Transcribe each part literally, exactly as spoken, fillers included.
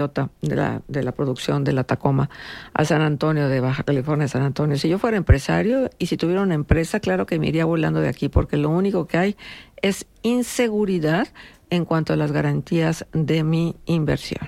de la, de la producción de la Tacoma a San Antonio, de Baja California a San Antonio. Si yo fuera empresario y si tuviera una empresa, claro que me iría volando de aquí, porque lo único que hay es inseguridad en cuanto a las garantías de mi inversión.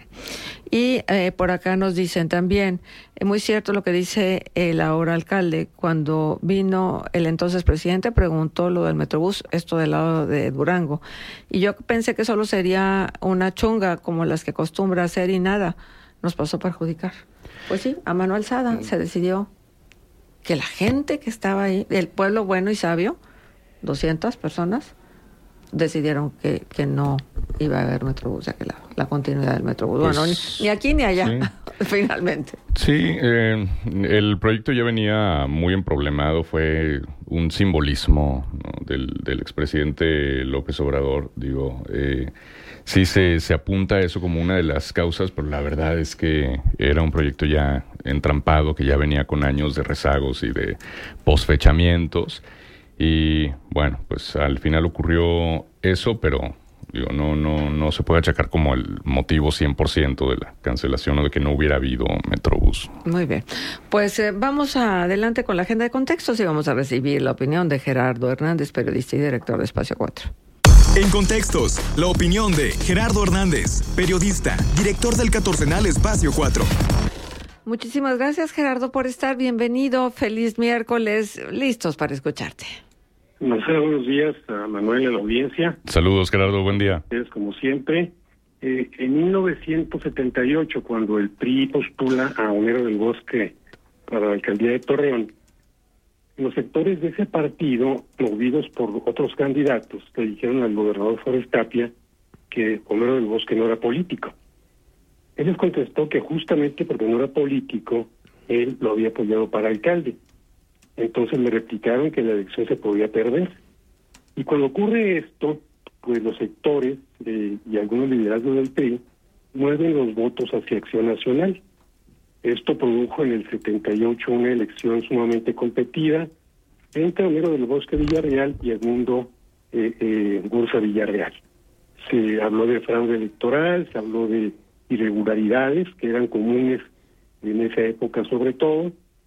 Y eh, por acá nos dicen también, es muy cierto lo que dice el ahora alcalde, cuando vino el entonces presidente preguntó lo del Metrobús, esto del lado de Durango, y yo pensé que solo sería una chunga como las que acostumbra hacer y nada, nos pasó a perjudicar. Pues sí, a mano alzada se decidió que la gente que estaba ahí, el pueblo bueno y sabio, doscientas personas, decidieron que, que no iba a haber Metrobús de aquel lado, la continuidad del Metrobús. Pues, bueno, ni, ni aquí ni allá, sí. Finalmente. Sí, eh, el proyecto ya venía muy emproblemado, fue un simbolismo, ¿no?, del, del expresidente López Obrador, digo, eh, sí se, se apunta a eso como una de las causas, pero la verdad es que era un proyecto ya entrampado, que ya venía con años de rezagos y de posfechamientos. Y bueno, pues al final ocurrió eso, pero digo, no, no, no se puede achacar como el motivo cien por ciento de la cancelación o de que no hubiera habido Metrobús. Muy bien, pues eh, vamos adelante con la agenda de contextos y vamos a recibir la opinión de Gerardo Hernández, periodista y director de Espacio cuatro. En Contextos, la opinión de Gerardo Hernández, periodista, director del catorcenal Espacio cuatro. Muchísimas gracias, Gerardo, por estar. Bienvenido. Feliz miércoles. Listos para escucharte. Marcelo, buenos días. A Manuel, a la audiencia. Saludos, Gerardo. Buen día. Ustedes, como siempre. Eh, en mil novecientos setenta y ocho, cuando el P R I postula a Homero del Bosque para la alcaldía de Torreón, los sectores de ese partido, movidos por otros candidatos, le dijeron al gobernador Flores Tapia que Homero del Bosque no era político. Él les contestó que justamente porque no era político, él lo había apoyado para alcalde. Entonces me replicaron que la elección se podía perder. Y cuando ocurre esto, pues los sectores eh, y algunos liderazgos del P R I mueven los votos hacia Acción Nacional. Esto produjo en el setenta y ocho una elección sumamente competida entre Homero del Bosque Villarreal y Edmundo eh, eh, Bursa Villarreal. Se habló de fraude electoral, se habló de irregularidades que eran comunes en esa época sobre todo,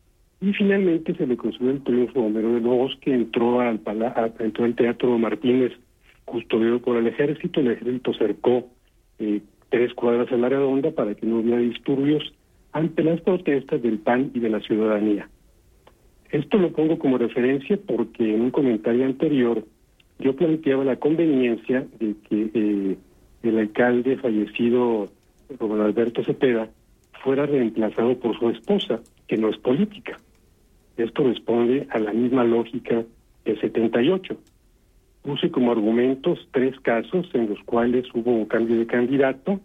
y finalmente se le concedió el triunfo a Homero del Bosque. Entró al pala a, entró al Teatro Martínez custodiado por el ejército. El ejército cercó eh, tres cuadras a la redonda para que no hubiera disturbios ante las protestas del P A N y de la ciudadanía. Esto lo pongo como referencia porque en un comentario anterior yo planteaba la conveniencia de que eh, el alcalde fallecido Rubén Alberto Cepeda fuera reemplazado por su esposa, que no es política. Esto responde a la misma lógica del setenta y ocho. Puse como argumentos tres casos en los cuales hubo un cambio de candidato,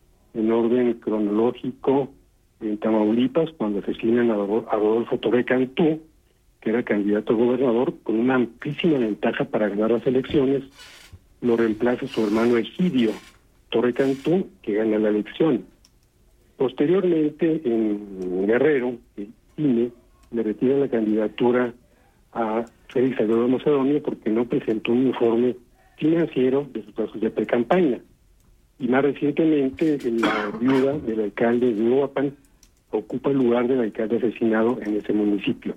en orden cronológico, en Tamaulipas, cuando asesinan a Rodolfo Torre Cantú, que era candidato a gobernador, con una amplísima ventaja para ganar las elecciones, lo reemplaza su hermano Egidio Torre Cantú, que gana la elección. Posteriormente, en Guerrero, el I N E le retira la candidatura a Félix Salgado Macedonio porque no presentó un informe financiero de sus gastos de pre-campaña. Y más recientemente, la viuda del alcalde de Uruapan ocupa el lugar del alcalde asesinado en ese municipio.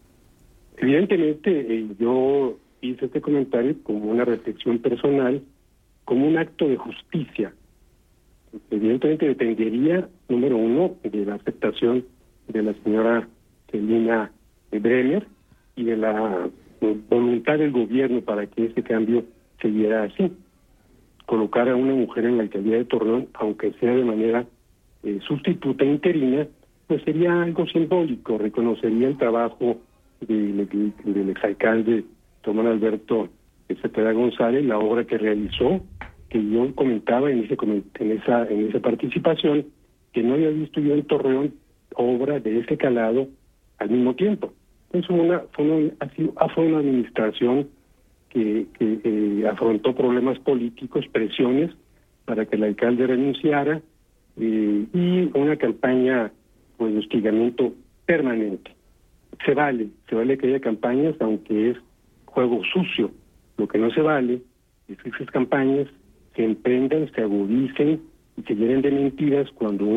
Evidentemente, eh, yo hice este comentario como una reflexión personal, como un acto de justicia. Evidentemente dependería, número uno, de la aceptación de la señora Celina Bremer y de la voluntad del gobierno para que este cambio se diera así. Colocar a una mujer en la alcaldía de Torreón, aunque sea de manera eh, sustituta interina, pues sería algo simbólico, reconocería el trabajo del, del exalcalde Tomás Alberto Cepeda González, la obra que realizó, que yo comentaba en ese en esa en esa participación, que no había visto yo en Torreón obra de ese calado al mismo tiempo. Entonces fue una fue una, fue una administración que, que eh, afrontó problemas políticos, presiones para que el alcalde renunciara, eh, y una campaña pues de hostigamiento permanente. Se vale, se vale que haya campañas, aunque es juego sucio. Lo que no se vale es que esas campañas se emprendan, se agudicen y se llenen de mentiras cuando